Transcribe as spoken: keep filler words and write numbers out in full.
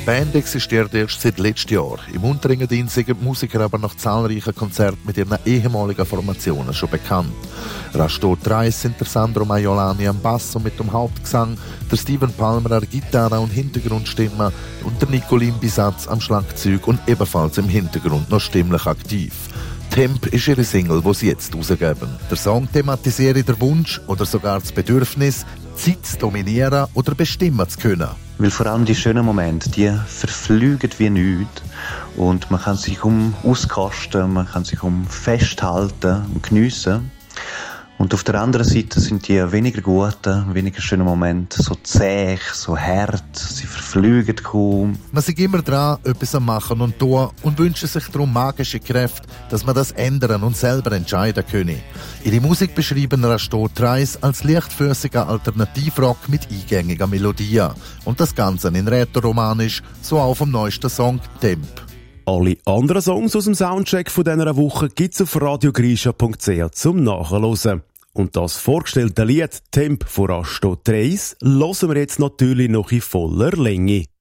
Band existiert erst seit letztem Jahr. Im Unterengadin sind die Musiker aber nach zahlreichen Konzerten mit ihren ehemaligen Formationen schon bekannt. Rasto Treis sind der Sandro Maiolani am Bass und mit dem Hauptgesang, der Steven Palmer an Gitarre und Hintergrundstimme und der Nicolin Bisatz am Schlagzeug und ebenfalls im Hintergrund noch stimmlich aktiv. Temp ist ihre Single, die sie jetzt rausgeben. Der Song thematisiert den Wunsch oder sogar das Bedürfnis, Zeit zu dominieren oder bestimmen zu können. Weil vor allem die schönen Momente, die verfliegen wie nichts. Und man kann sich um auskosten, man kann sich um festhalten und geniessen. Und auf der anderen Seite sind die weniger guten, weniger schönen Momente so zäh, so hart, sie verfliegen kaum. Man ist immer dran, etwas zu machen und tun und wünscht sich darum magische Kräfte, dass man das ändern und selber entscheiden könne. Ihre Musik beschreiben Rasto Treis als leichtfüßiger Alternativrock mit eingängiger Melodie. Und das Ganze in rätoromanisch, so auch vom neuesten Song Temp. Alle anderen Songs aus dem Soundcheck von dieser Woche gibt's auf radiogrisha punkt c h zum Nachhören. Und das vorgestellte Lied Temp von Rasto Treis hören wir jetzt natürlich noch in voller Länge.